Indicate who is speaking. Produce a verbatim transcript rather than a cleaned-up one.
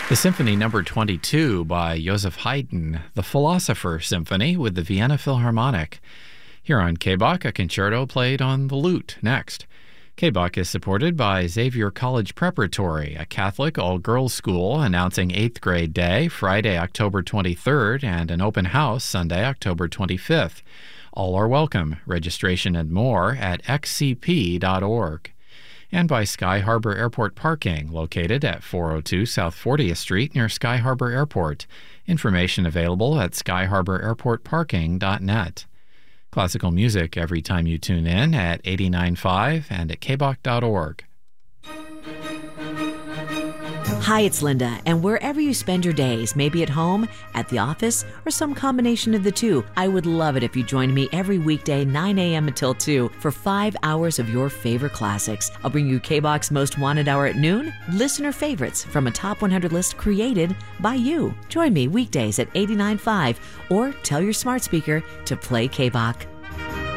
Speaker 1: The Symphony Number twenty-two by Joseph Haydn, the Philosopher Symphony with the Vienna Philharmonic. Here on K B O C, a concerto played on the lute next. K B O C is supported by Xavier College Preparatory, a Catholic all-girls school announcing eighth grade day, Friday, October twenty-third, and an open house Sunday, October twenty-fifth. All are welcome. Registration and more at x c p dot org. And by Sky Harbor Airport Parking, located at four oh two South fortieth Street near Sky Harbor Airport. Information available at sky harbor airport parking dot net. Classical music every time you tune in at eighty-nine point five and at k b o c dot org.
Speaker 2: Hi, it's Linda, and wherever you spend your days, maybe at home, at the office, or some combination of the two, I would love it if you joined me every weekday nine a.m. until two for five hours of your favorite classics. I'll bring you K B O C's Most Wanted Hour at noon, listener favorites from a top one hundred list created by you. Join me weekdays at eighty-nine point five or tell your smart speaker to play K B O C.